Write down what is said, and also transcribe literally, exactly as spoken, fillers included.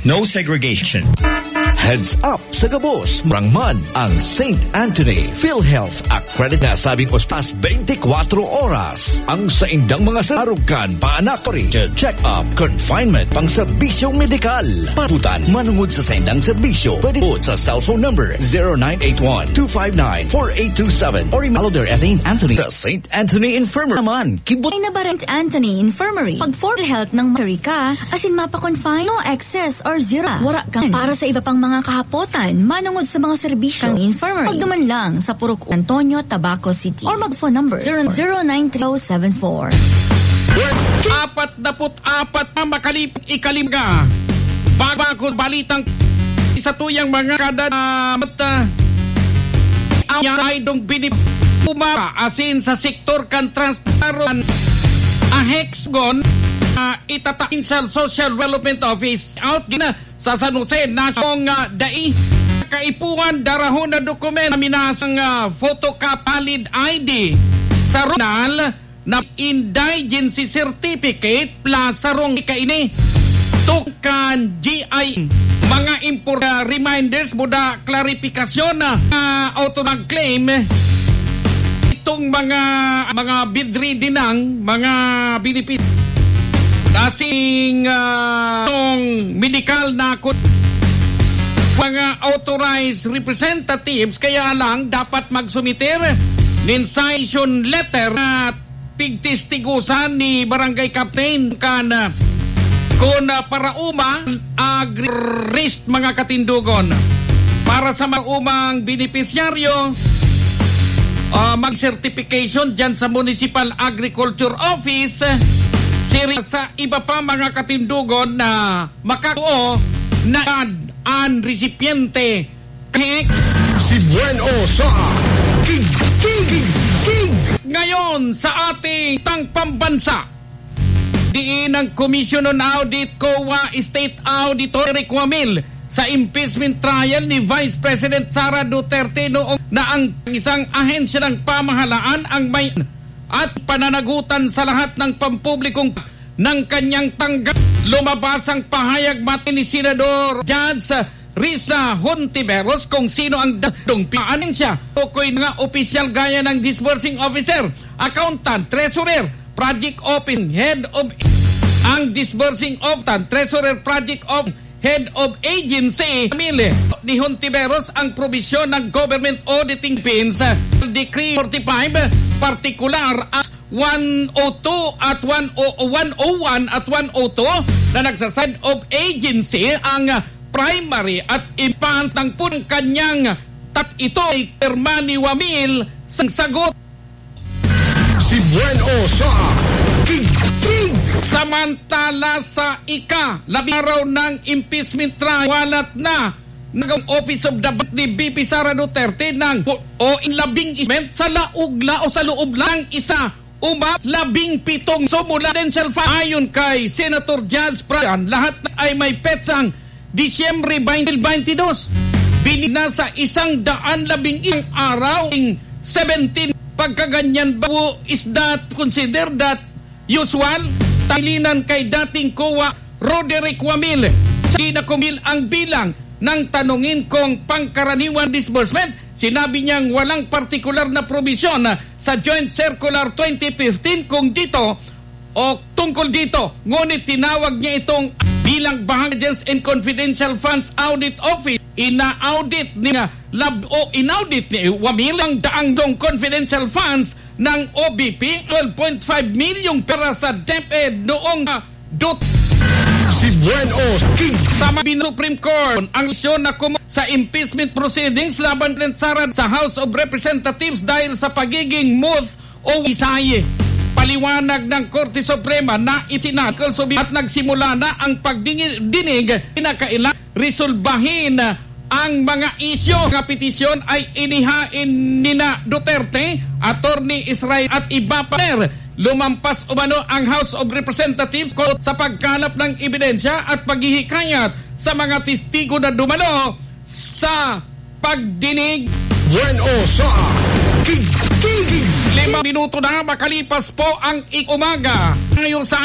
No segregation. Heads up sa Gabos, Rangman ang Saint Anthony PhilHealth Accredited na sabing ospas twenty-four oras. Ang sa indang mga sarukan, paanak, check-up, confinement, pang serbisyong medikal. Patutan, manungod sa saindang serbisyo. Pwede po sa cellphone number zero nine eight one, two five nine, four eight two seven or email their at Saint Anthony. The Saint Anthony Infirmary naman. Kibot ay nabarang Anthony Infirmary. Pag for health ng Marika, asin mapa-confine, no excess or zero. Wara kang para sa iba pang mga kahapotan, manungod sa mga serbisyo kang infirmary. Pagduman lang sa Purok Antonio, Tabaco City. Or mag-phone number zero zero nine three zero seven four. Apat daput apat na makalip ikalimga. Bagbakos balitang isa tuyang mga kada uh, mata ang yaray dong binip umara asin sa sektor kan transportaron a hexagon uh, itatakin sa Social Development Office out gina sa San Jose nasong uh, dai kaipuan darahon na dokumen minasang uh, photocopy I D sa runal na indigency certificate plus sarong ikaini tukan G I mga import uh, reminders muda klarifikasyon na uh, auto nag-claim itong mga mga bidri dinang mga binipis kasing uh, medical na mga authorized representatives kaya lang dapat magsumiter ninsation letter na pigtistigusan ni barangay captain kan uh, kung uh, para uma agri-rest mga katindugon para sa mga umang beneficiaryo uh, mag-certification dyan sa Municipal Agriculture Office siri sa iba pa mga katindugon na makatuo na an recipiente K X si Bueno sa King King King ngayon sa ating tang pambansa. Diin ang Commission on Audit C O A State Auditor Eric Wamil sa impeachment trial ni Vice President Sara Duterte noong na ang isang ahensya ng pamahalaan ang may at pananagutan sa lahat ng pampublikong ng kanyang tanggap. Lumabas ang pahayag mati ni Senador Judge Risa Hontiveros kung sino ang datong paanin siya. Tukoy nga opisyal gaya ng disbursing officer, accountant, treasurer, project office, head of ang disbursing officer, treasurer, project of head of agency. Pamili ni Hontiveros ang probisyon ng government auditing pins Decree forty-five, particular as one oh two at one oh one at one oh two na nagsaside of agency ang primary at expanse ng punong kanyang tat ito ay pirma ni Wamil sang sagot si Bueno sa King King. Samantala sa ika labing araw ng impeachment trial walat na ng Office of the ni B P Sara Duterte ng o labing isment sa laugla o sa loob lang isa umap labing pitong sumula din self ayon kay Senator Judge Brian lahat ay may petsang Disyembre twenty twenty-two. Binina sa isang daan labing isang araw ng seventeen. Pagkaganyan ba is that consider that usual? Talinan kay dating C O A Roderick Wamil. Hindi na kumil ang bilang ng tanungin kong pangkaraniwan disbursement. Sinabi niyang walang partikular na probisyon sa Joint Circular twenty fifteen kung dito o tungkol dito. Ngunit tinawag niya itong bilang bahagi and confidential funds audit office. Ina-audit ni lab o inaudit ni Wamil ang daang dong confidential funds ng O B P twelve point five milyong pera sa DepEd noong uh, dot si Bueno King sa Supreme Court ang isyon na kumo sa impeachment proceedings laban rin Sara sa House of Representatives dahil sa pagiging moth o isaye. Paliwanag ng Korte Suprema na itinakal at nagsimula na ang pagdinig kinakailangan resolbahin ang mga isyo. Ang petisyon ay inihain ni na Duterte, Attorney Israel at iba pa rin. Lumampas umano ang House of Representatives sa pagkalap ng ebidensya at paghihikayat sa mga testigo na dumalo sa pagdinig. Bueno sa King King. Lima minuto na makalipas po ang ik-umaga. Ngayon sa